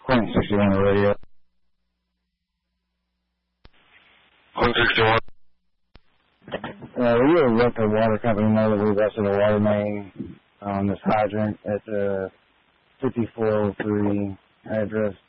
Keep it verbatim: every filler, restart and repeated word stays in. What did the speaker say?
Point sixty-one radio. Point sixty-one. Uh, we were let the water company know that we busted a water main on this hydrant at the fifty-four oh three address.